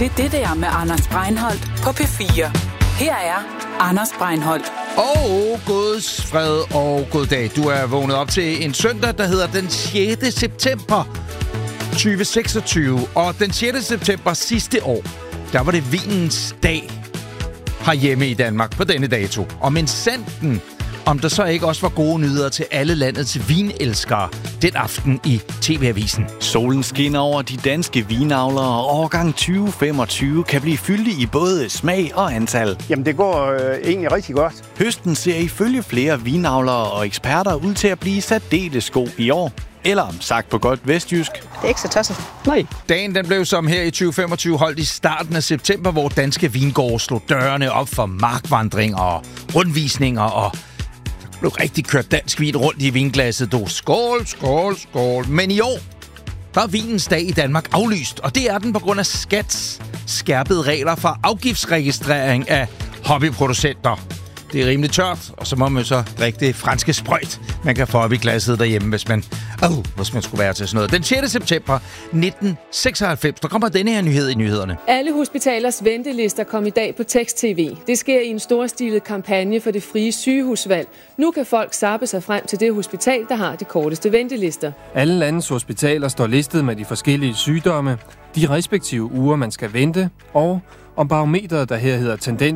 til Det der med Anders Breinholt på P4. Her er Anders Breinholt. Og Guds fred og god dag. Du er vågnet op til en søndag, der hedder den 6. september 2026. Og den 6. september sidste år, der var det vinens dag herhjemme i Danmark på denne dato. Og men sanden, om der så ikke også var gode nyheder til alle landets vinelskere den aften i TV-avisen. Solen skinner over de danske vinavlere, og årgang 2025 kan blive fyldig i både smag og antal. Jamen, det går egentlig rigtig godt. Høsten ser ifølge flere vinavlere og eksperter ud til at blive særdeles god i år. Eller sagt på godt vestjysk. Det er ikke så tosset. Nej. Dagen den blev som her i 2025 holdt i starten af september, hvor danske vingårde slog dørene op for markvandringer og rundvisninger, og der blev rigtig kørt dansk vin rundt i vinglasset. Skål, skål, skål. Men i år, der er vinens dag i Danmark aflyst, og det er den på grund af Skats skærpede regler for afgiftsregistrering af hobbyproducenter. Det er rimelig tørt, og så må man så drikke det franske sprøjt, man kan få op i glasset derhjemme, hvis man skulle være til sådan noget. Den 6. september 1996, der kommer denne her nyhed i nyhederne. Alle hospitalers ventelister kom i dag på tekst-tv. Det sker i en storstilet kampagne for det frie sygehusvalg. Nu kan folk zappe sig frem til det hospital, der har de korteste ventelister. Alle landets hospitaler står listet med de forskellige sygdomme, de respektive uger, man skal vente, og om barometeret, der her hedder tendens